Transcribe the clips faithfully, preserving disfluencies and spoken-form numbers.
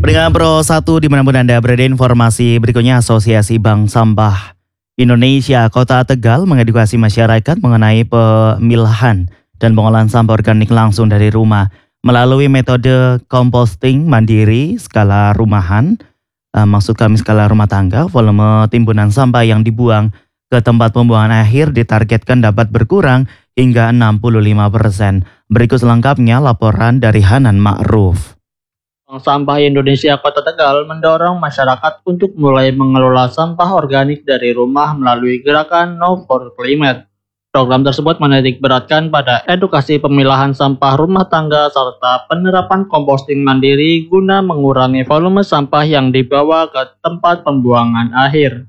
Pendengar Pro satu dimanapun Anda berada, informasi berikutnya. Asosiasi Bank Sampah Indonesia Kota Tegal mengedukasi masyarakat mengenai pemilahan dan pengolahan sampah organik langsung dari rumah melalui metode composting mandiri skala rumahan. Eh, maksud kami skala rumah tangga. Volume timbunan sampah yang dibuang ke tempat pembuangan akhir ditargetkan dapat berkurang hingga enam puluh lima persen. Berikut selengkapnya laporan dari Hanan Ma'ruf. Bank Sampah Indonesia Kota Tegal mendorong masyarakat untuk mulai mengelola sampah organik dari rumah melalui gerakan No for Climate. Program tersebut menitik beratkan pada edukasi pemilahan sampah rumah tangga serta penerapan composting mandiri guna mengurangi volume sampah yang dibawa ke tempat pembuangan akhir.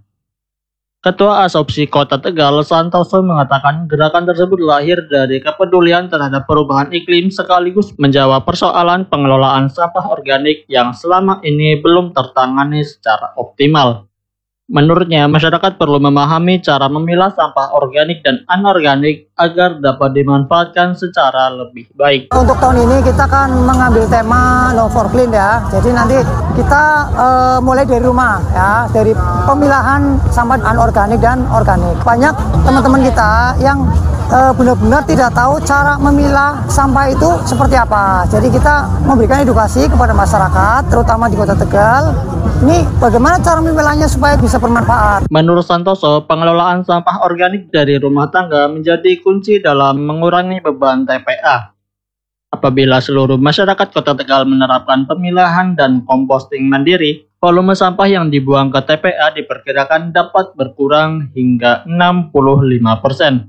Ketua Asopsi Kota Tegal, Santoso, mengatakan gerakan tersebut lahir dari kepedulian terhadap perubahan iklim sekaligus menjawab persoalan pengelolaan sampah organik yang selama ini belum tertangani secara optimal. Menurutnya, masyarakat perlu memahami cara memilah sampah organik dan anorganik agar dapat dimanfaatkan secara lebih baik. Untuk tahun ini kita akan mengambil tema No for Clean ya. Jadi nanti kita uh, mulai dari rumah ya, dari pemilahan sampah anorganik dan organik. Banyak teman-teman kita yang uh, benar-benar tidak tahu cara memilah sampah itu seperti apa. Jadi kita memberikan edukasi kepada masyarakat, terutama di Kota Tegal. Ini bagaimana cara memilahnya supaya bisa bermanfaat. Menurut Santoso, pengelolaan sampah organik dari rumah tangga menjadi kunci dalam mengurangi beban T P A. Apabila seluruh masyarakat Kota Tegal menerapkan pemilahan dan composting mandiri, volume sampah yang dibuang ke T P A diperkirakan dapat berkurang hingga enam puluh lima persen.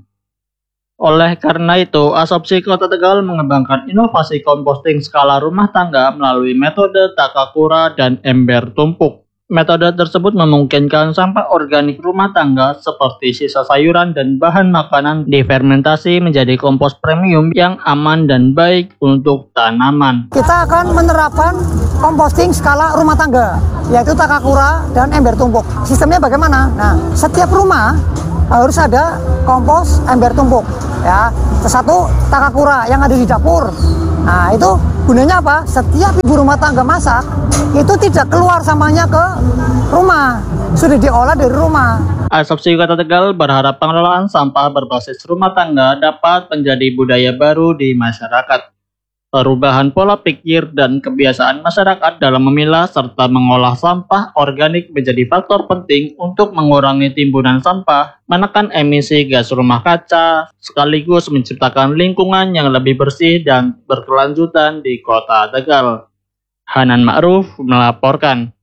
Oleh karena itu, Asopsi Kota Tegal mengembangkan inovasi composting skala rumah tangga melalui metode takakura dan ember tumpuk. Metode tersebut memungkinkan sampah organik rumah tangga seperti sisa sayuran dan bahan makanan difermentasi menjadi kompos premium yang aman dan baik untuk tanaman. Kita akan menerapkan composting skala rumah tangga, yaitu takakura dan ember tumpuk. Sistemnya bagaimana? Nah, setiap rumah harus ada kompos ember tumpuk. Ya, satu takakura yang ada di dapur. Nah, itu gunanya apa? Setiap ibu rumah tangga masak, itu tidak keluar sampahnya ke rumah, sudah diolah dari rumah. Asopsi Kota Tegal berharap pengelolaan sampah berbasis rumah tangga dapat menjadi budaya baru di masyarakat. Perubahan pola pikir dan kebiasaan masyarakat dalam memilah serta mengolah sampah organik menjadi faktor penting untuk mengurangi timbunan sampah, menekan emisi gas rumah kaca, sekaligus menciptakan lingkungan yang lebih bersih dan berkelanjutan di Kota Tegal. Hanan Ma'ruf melaporkan.